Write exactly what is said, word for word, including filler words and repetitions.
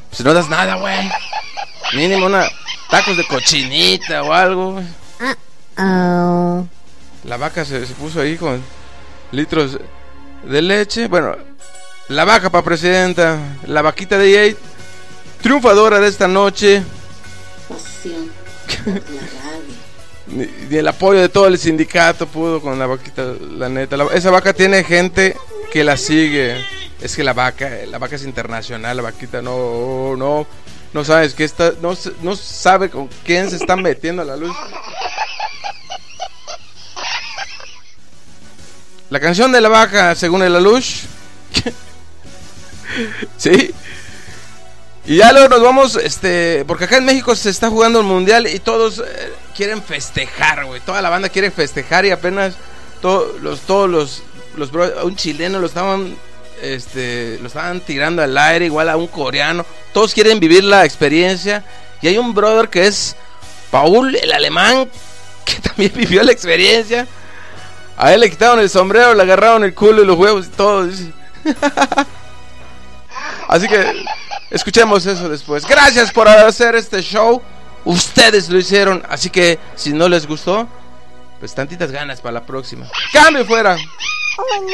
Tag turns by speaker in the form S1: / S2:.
S1: Pues no das nada, güey. Mínimo una tacos de cochinita o algo, güey.
S2: Uh-oh.
S1: La vaca se, se puso ahí con litros de leche. Bueno, la vaca para presidenta. La vaquita de Jade, triunfadora de esta noche.
S3: Pasión por la radio.
S1: Y el apoyo de todo el sindicato pudo con la vaquita, la neta. La, esa vaca tiene gente que la sigue. Es que la vaca, la vaca es internacional. La vaquita no, no, no sabes que está, no, no sabe con quién se está metiendo a la luz. La canción de la vaca, según el Alush. Sí. Y ya luego nos vamos, este, porque acá en México se está jugando el mundial y todos eh, quieren festejar, güey. Toda la banda quiere festejar y apenas to, los, todos los, los bro, a un chileno lo estaban, este, lo estaban tirando al aire, igual a un coreano. Todos quieren vivir la experiencia y hay un brother que es Paul, el alemán, que también vivió la experiencia. A él le quitaron el sombrero, le agarraron el culo y los huevos y todo. Así que escuchemos eso después. Gracias por hacer este show. Ustedes lo hicieron. Así que si no les gustó, pues tantitas ganas para la próxima. ¡Cambio fuera!